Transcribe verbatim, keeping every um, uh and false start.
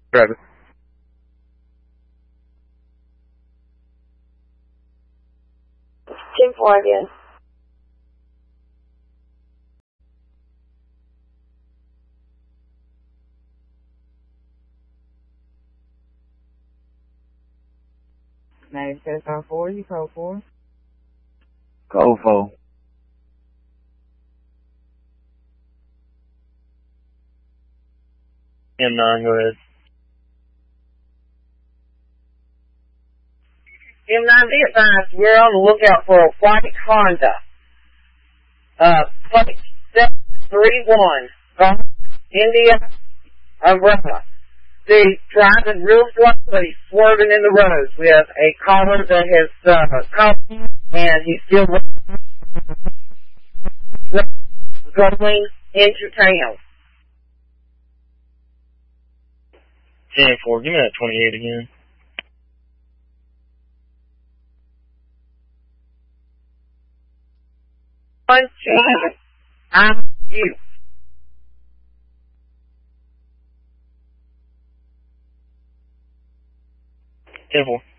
Travis. ten four again. Name says on four, you code four. Code four. M nine, go ahead. M nine, be advised, we're on the lookout for a white Honda. Uh, plate seven three one, India umbrella. He's driving real slow, but he's swerving in the roads. We have a caller that has, uh, called, and he's still going into town. ten four, give me that twenty-eight again. One, two, I'm you. ten four.